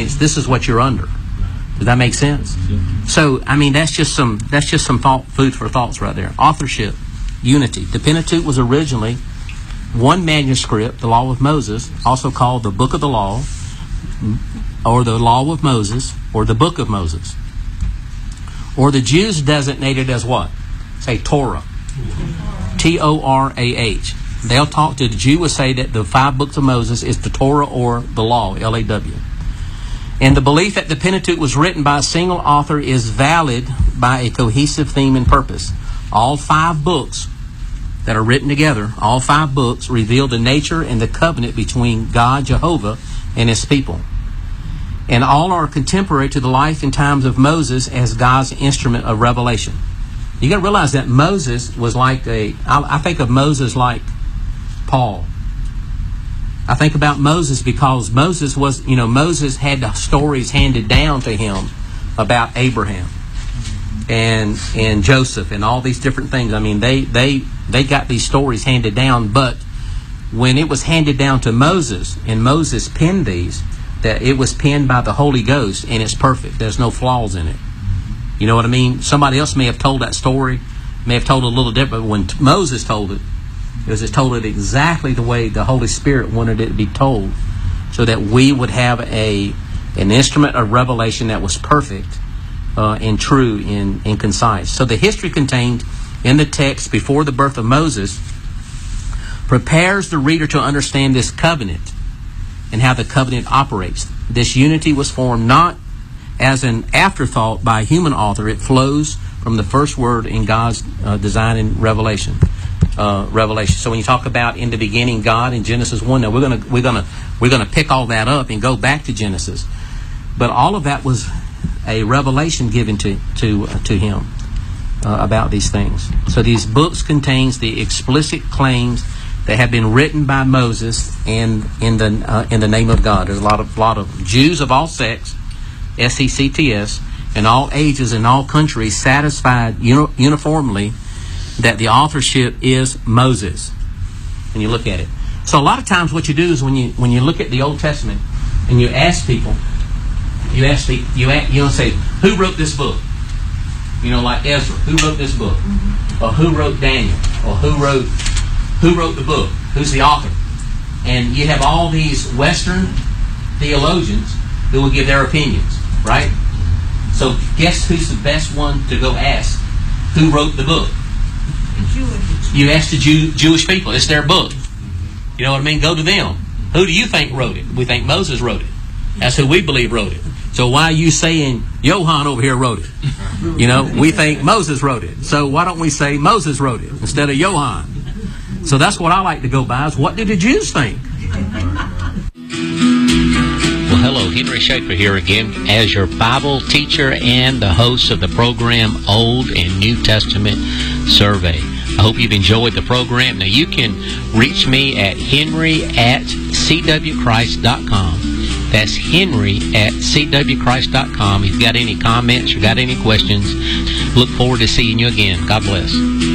this is what you're under. Does that make sense? So, I mean, that's just some food for thoughts right there. Authorship, unity. The Pentateuch was originally one manuscript, the Law of Moses, also called the Book of the Law, or the Law of Moses, or the Book of Moses. Or the Jews designated as what? Say Torah. Torah. They'll talk to the Jew will say that the 5 books of Moses is the Torah or the Law, L-A-W. And the belief that the Pentateuch was written by a single author is valid by a cohesive theme and purpose. All 5 books that are written together, all 5 books reveal the nature and the covenant between God, Jehovah, and His people. And all are contemporary to the life and times of Moses as God's instrument of revelation. You got to realize that Moses was like I think of Moses like Paul. I think about Moses because Moses had the stories handed down to him about Abraham and Joseph and all these different things. I mean, they got these stories handed down, but when it was handed down to Moses and Moses penned these, that it was penned by the Holy Ghost and it's perfect. There's no flaws in it. You know what I mean? Somebody else may have told that story, may have told it a little different, but when Moses told it, it was just told it exactly the way the Holy Spirit wanted it to be told, so that we would have an instrument of revelation that was perfect and true and concise. So the history contained in the text before the birth of Moses prepares the reader to understand this covenant and how the covenant operates. This unity was formed not as an afterthought by a human author. It flows from the first word in God's design and revelation. So when you talk about in the beginning God in Genesis 1, now we're gonna pick all that up and go back to Genesis, but all of that was a revelation given to him about these things. So these books contains the explicit claims that have been written by Moses and in the name of God. There's a lot of Jews of all sects, sects, and all ages and all countries satisfied uniformly that the authorship is Moses when you look at it. So a lot of times what you do is when you look at the Old Testament and you ask people, you say, who wrote this book? Like Ezra, who wrote this book? Or who wrote Daniel? Or who wrote the book? Who's the author? And you have all these Western theologians who will give their opinions, right? So guess who's the best one to go ask? Who wrote the book? You ask the Jewish people. It's their book. You know what I mean? Go to them. Who do you think wrote it? We think Moses wrote it. That's who we believe wrote it. So why are you saying Johann over here wrote it? We think Moses wrote it. So why don't we say Moses wrote it instead of Johann? So that's what I like to go by, is what did the Jews think? Well, hello, Henry Schaefer here again as your Bible teacher and the host of the program Old and New Testament Survey. I hope you've enjoyed the program. Now, you can reach me at henry@cwchrist.com. That's henry@cwchrist.com. If you've got any comments or got any questions, look forward to seeing you again. God bless.